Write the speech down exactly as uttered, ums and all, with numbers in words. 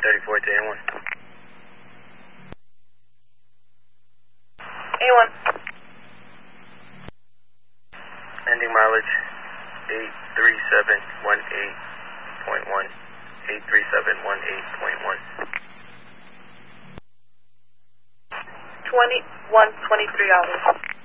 thirty-four to anyone. Anyone. Ending mileage eight three seven one eight point one. eight three seven one eight point one. twenty-one twenty-three hours.